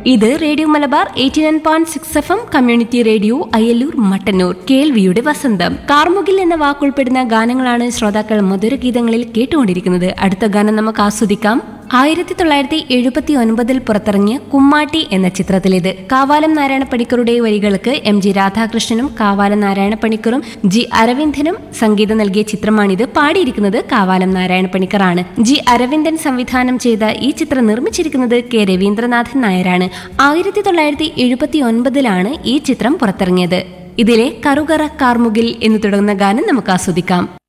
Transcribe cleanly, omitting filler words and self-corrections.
ഇത് radio Malabar 89.6 FM community radio Ayyallur Mattannur. കേൾവിയുടെ വസന്തം. കാർമുകിൽ എന്ന വാക്കുൾപ്പെടുന്ന ഗാനങ്ങളാണ് ശ്രോതാക്കൾ മധുരഗീതങ്ങളിൽ കേട്ടുകൊണ്ടിരിക്കുന്നത്. അടുത്ത ഗാനം നമുക്ക് ആസ്വദിക്കാം. 1979 പുറത്തിറങ്ങിയ കുമ്മാട്ടി എന്ന ചിത്രത്തിലേത്. കാവാലം നാരായണ പണിക്കരുടെ വരികൾക്ക് M G രാധാകൃഷ്ണനും Kavalam Narayana പണിക്കറും G അരവിന്ദനും സംഗീതം നൽകിയ ചിത്രമാണിത്. പാടിയിരിക്കുന്നത് കാവാലം നാരായണ പണിക്കറാണ്. ജി അരവിന്ദൻ സംവിധാനം ചെയ്ത ഈ ചിത്രം നിർമ്മിച്ചിരിക്കുന്നത് കെ രവീന്ദ്രനാഥൻ നായരാണ്. 1979 ഈ ചിത്രം പുറത്തിറങ്ങിയത്. ഇതിലെ കറുകറ കാർമുകിൽ എന്ന് തുടങ്ങുന്ന ഗാനം നമുക്ക് ആസ്വദിക്കാം.